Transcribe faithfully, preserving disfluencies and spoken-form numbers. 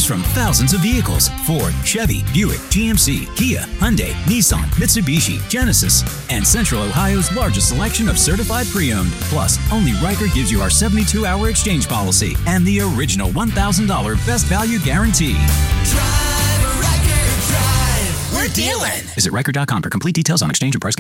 from thousands of vehicles. Ford, Chevy, Buick, G M C, Kia, Hyundai, Nissan, Mitsubishi, Genesis, and Central Ohio's largest selection of certified pre-owned. Plus, only Riker gives you our seventy-two hour exchange policy and the original one thousand dollars best value guarantee. Drive, Riker, drive. We're dealing. Visit Riker dot com for complete details on exchange and price